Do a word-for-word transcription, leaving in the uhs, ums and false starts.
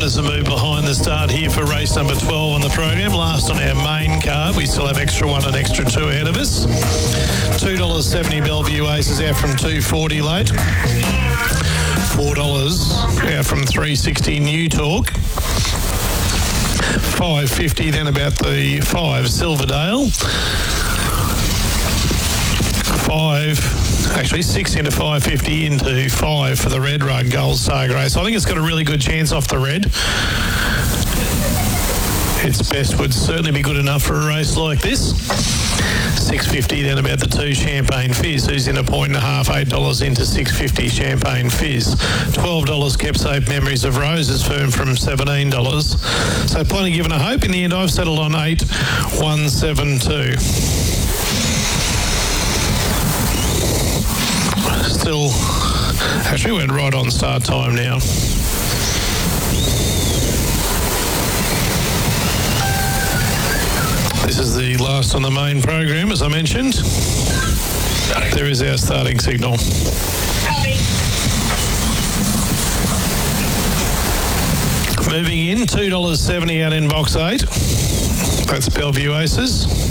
as a move behind the start here for race number twelve on the program. Last on our main card. We still have extra one and extra two ahead of us. two dollars seventy Bellevue Aces out from two forty late. four dollars out from three sixty New Talk. five fifty then about the five Silverdale. Five, actually six into five fifty into five for the Red Rug Gold Star Race. I think it's got a really good chance off the red. Its best would certainly be good enough for a race like this. six fifty then about the two Champagne Fizz, who's in a point and a half, eight dollars into six fifty Champagne Fizz. twelve dollars Kept Safe Memories of Roses firm from seventeen dollars. So plenty given a hope. In the end, I've settled on eight one seven two. Still, actually went right on start time now. This is the last on the main program, as I mentioned. There is our starting signal. Copy. Moving in, two dollars seventy out in box eight. That's Bellevue Aces.